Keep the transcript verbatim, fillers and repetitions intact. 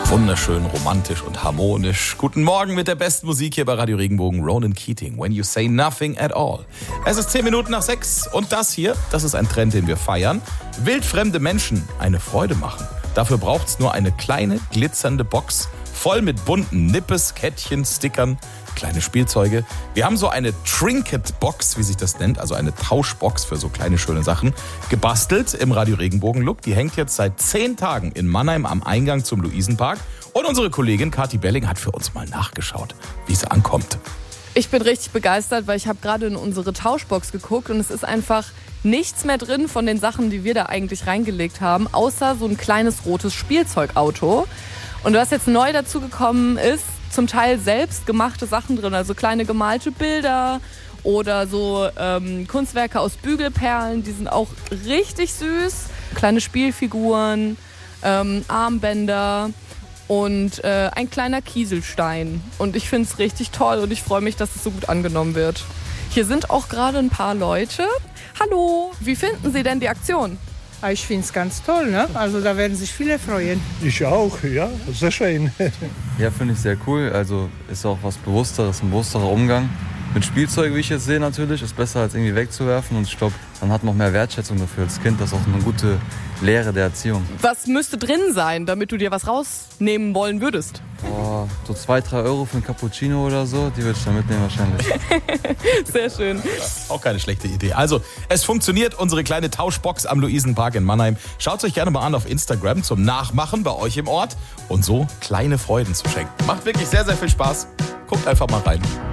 Wunderschön, romantisch und harmonisch. Guten Morgen mit der besten Musik hier bei Radio Regenbogen. Ronan Keating, When You Say Nothing at All. Es ist zehn Minuten nach sechs und das hier, das ist ein Trend, den wir feiern. Wildfremde Menschen eine Freude machen. Dafür braucht es nur eine kleine, glitzernde Box voll mit bunten Nippes, Kettchen, Stickern, kleine Spielzeuge. Wir haben so eine Trinket-Box, wie sich das nennt, also eine Tauschbox für so kleine schöne Sachen, gebastelt im Radio Regenbogen-Look. Die hängt jetzt seit zehn Tagen in Mannheim am Eingang zum Luisenpark. Und unsere Kollegin Kathi Belling hat für uns mal nachgeschaut, wie sie ankommt. Ich bin richtig begeistert, weil ich habe gerade in unsere Tauschbox geguckt und es ist einfach nichts mehr drin von den Sachen, die wir da eigentlich reingelegt haben, außer so ein kleines rotes Spielzeugauto. Und was jetzt neu dazugekommen ist, zum Teil selbst gemachte Sachen drin, also kleine gemalte Bilder oder so ähm, Kunstwerke aus Bügelperlen, die sind auch richtig süß. Kleine Spielfiguren, ähm, Armbänder und äh, ein kleiner Kieselstein. Und ich finde es richtig toll und ich freue mich, dass es so gut angenommen wird. Hier sind auch gerade ein paar Leute. Hallo, wie finden Sie denn die Aktion? Ich finde es ganz toll, ne? Also da werden sich viele freuen. Ich auch, ja, sehr schön. Ja, finde ich sehr cool. Also ist auch was Bewussteres, ein bewussterer Umgang. Mit Spielzeug, wie ich jetzt sehe natürlich, ist besser als irgendwie wegzuwerfen. Und ich glaube, man hat noch mehr Wertschätzung dafür als Kind. Das ist auch eine gute Lehre der Erziehung. Was müsste drin sein, damit du dir was rausnehmen wollen würdest? Boah, so zwei, drei Euro für ein Cappuccino oder so, die würde ich dann mitnehmen wahrscheinlich. Sehr schön. Auch keine schlechte Idee. Also, es funktioniert, unsere kleine Tauschbox am Luisenpark in Mannheim. Schaut es euch gerne mal an auf Instagram zum Nachmachen bei euch im Ort und so kleine Freuden zu schenken. Macht wirklich sehr, sehr viel Spaß. Guckt einfach mal rein.